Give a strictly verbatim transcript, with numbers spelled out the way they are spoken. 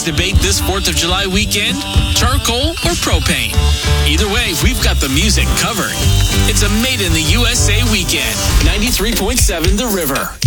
debate this fourth of July weekend? Charcoal or propane? Either way, we've got the music covered. It's a Made in the U S A weekend. ninety-three point seven The River.